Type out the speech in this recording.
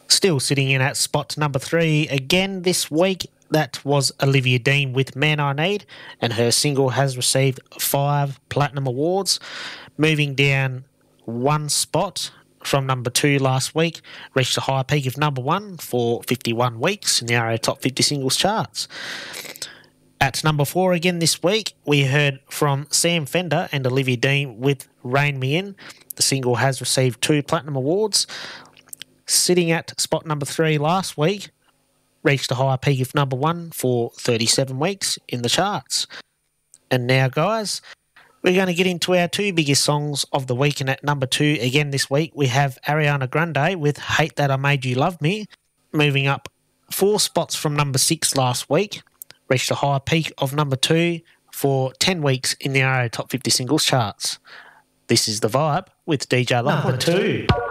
Still sitting in at spot number 3 again this week. That was Olivia Dean with Man I Need, and her single has received 5 Platinum Awards. Moving down 1 spot from number 2 last week, reached a high peak of number 1 for 51 weeks in the RA Top 50 Singles charts. At number 4 again this week, we heard from Sam Fender and Olivia Dean with Rein Me In. The single has received 2 Platinum Awards. Sitting at spot number 3 last week, reached a higher peak of number 1 for 37 weeks in the charts. And now, guys, we're going to get into our 2 biggest songs of the week. And at number 2 again this week, we have Ariana Grande with Hate That I Made You Love Me, moving up 4 spots from number 6 last week, reached a higher peak of number 2 for 10 weeks in the RA Top 50 Singles charts. This is The Vibe with DJ Love. Number 2.